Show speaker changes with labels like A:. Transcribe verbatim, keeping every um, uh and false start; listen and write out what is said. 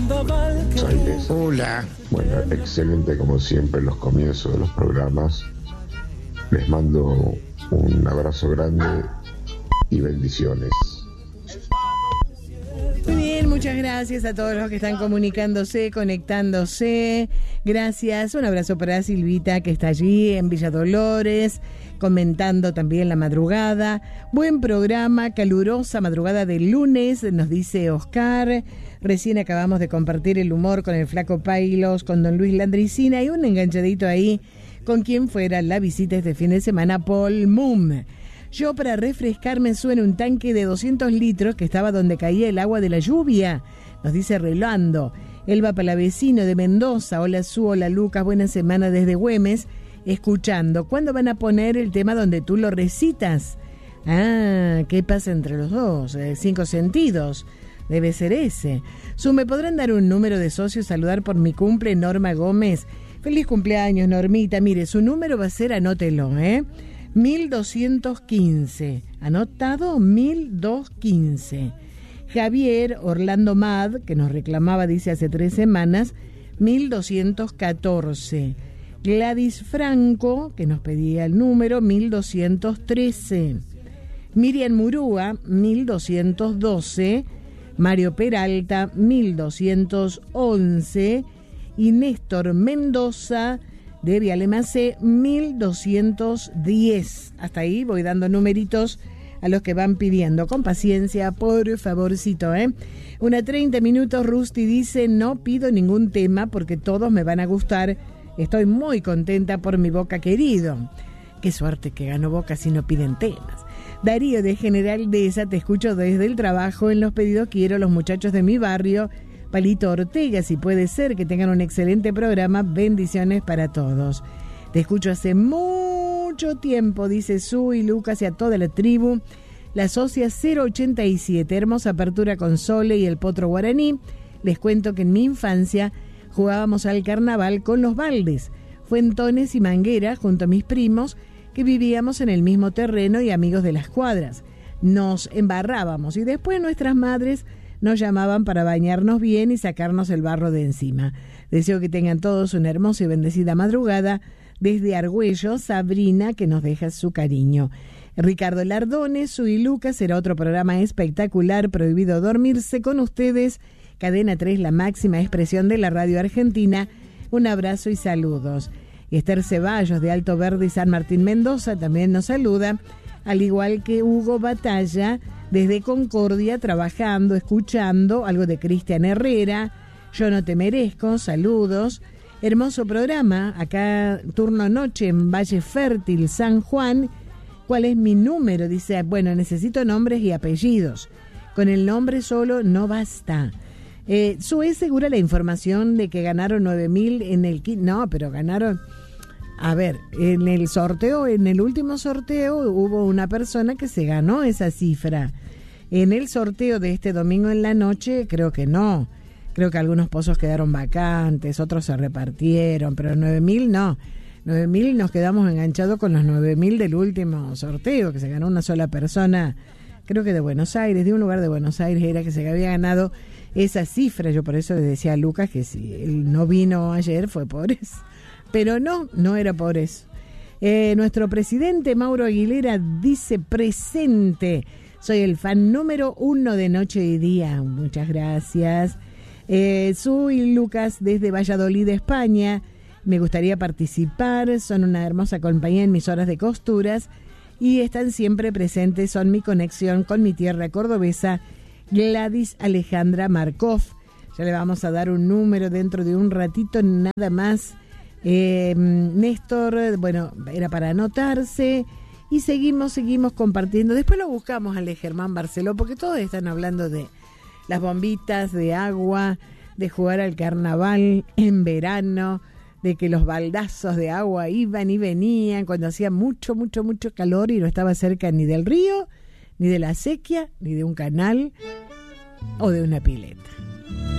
A: Aires.
B: Hola.
A: Bueno, excelente como siempre los comienzos de los programas. Les mando un abrazo grande y bendiciones.
B: Muy bien, muchas gracias a todos los que están comunicándose, conectándose. Gracias, un abrazo para Silvita que está allí en Villa Dolores, comentando también la madrugada. Buen programa, calurosa madrugada del lunes, nos dice Oscar. Recién acabamos de compartir el humor con el Flaco Pailos, con don Luis Landricina y un enganchadito ahí con quien fuera la visita este fin de semana, Paul Moon. Yo para refrescarme sueno un tanque de doscientos litros que estaba donde caía el agua de la lluvia, nos dice Relando. Elba Palavecino de Mendoza, hola Su, hola Lucas, buena semana desde Güemes, escuchando. ¿Cuándo van a poner el tema donde tú lo recitas? Ah, ¿qué pasa entre los dos? Eh, cinco sentidos, debe ser ese. Su, ¿me podrán dar un número de socio, saludar por mi cumple? Norma Gómez. Feliz cumpleaños, Normita. Mire, su número va a ser, anótelo, ¿eh? mil doscientos quince. Anotado, mil doscientos quince. Javier Orlando Mad, que nos reclamaba, dice, hace tres semanas, mil doscientos catorce. Gladys Franco, que nos pedía el número, mil doscientos trece. Miriam Murúa, mil doscientos doce. Mario Peralta, mil doscientos once. Y Néstor Mendoza, de Vialemacé, mil doscientos diez. Hasta ahí voy dando numeritos a los que van pidiendo. Con paciencia, por favorcito, ¿eh? Una treinta minutos, Rusty dice, no pido ningún tema porque todos me van a gustar. Estoy muy contenta por mi Boca querido. Qué suerte que ganó Boca si no piden temas. Darío de General Dehesa, te escucho desde el trabajo. En los pedidos quiero los muchachos de mi barrio. Palito Ortega, si puede ser, que tengan un excelente programa. Bendiciones para todos. Te escucho hace mucho tiempo, dice Su y Lucas y a toda la tribu. La Socia cero ochenta y siete, hermosa apertura con Sole y el Potro Guaraní. Les cuento que en mi infancia jugábamos al carnaval con los baldes, fuentones y mangueras junto a mis primos que vivíamos en el mismo terreno y amigos de las cuadras. Nos embarrábamos y después nuestras madres nos llamaban para bañarnos bien y sacarnos el barro de encima. Deseo que tengan todos una hermosa y bendecida madrugada. Desde Argüello, Sabrina, que nos deja su cariño. Ricardo Lardones, Su y Lucas, será otro programa espectacular. Prohibido dormirse con ustedes. Cadena tres, la máxima expresión de la radio argentina. Un abrazo y saludos. Y Esther Ceballos, de Alto Verde y San Martín Mendoza, también nos saluda. Al igual que Hugo Batalla, desde Concordia, trabajando, escuchando algo de Cristian Herrera. Yo no te merezco, saludos. Hermoso programa, acá turno noche en Valle Fértil, San Juan. ¿Cuál es mi número? Dice, bueno, necesito nombres y apellidos. Con el nombre solo no basta. Eh, Su, ¿es segura la información de que ganaron nueve mil en el... No, pero ganaron... A ver, en el sorteo, en el último sorteo hubo una persona que se ganó esa cifra. En el sorteo de este domingo en la noche, creo que no. Creo que algunos pozos quedaron vacantes, otros se repartieron, pero nueve mil no. nueve mil nos quedamos enganchados con los nueve mil del último sorteo, que se ganó una sola persona, creo que de Buenos Aires, de un lugar de Buenos Aires, era que se había ganado esa cifra. Yo por eso le decía a Lucas que si él no vino ayer fue por eso. Pero no, no era por eso. Eh, nuestro presidente Mauro Aguilera dice presente. Soy el fan número uno de Noche y Día. Muchas gracias. Eh, Su y Lucas desde Valladolid, España. Me gustaría participar. Son una hermosa compañía en mis horas de costuras y están siempre presentes. Son mi conexión con mi tierra cordobesa. Gladys Alejandra Markov. Ya le vamos a dar un número dentro de un ratito, nada más. Eh, Néstor, bueno, era para anotarse. Y seguimos, seguimos compartiendo. Después lo buscamos al de Germán Barceló, porque todos están hablando de las bombitas de agua, de jugar al carnaval en verano, de que los baldazos de agua iban y venían cuando hacía mucho, mucho, mucho calor y no estaba cerca ni del río, ni de la acequia, ni de un canal o de una pileta.